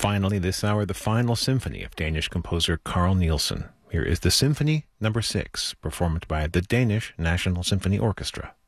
Finally, this hour, the final symphony of Danish composer Carl Nielsen. Here is the Symphony Number 6, performed by the Danish National Symphony Orchestra.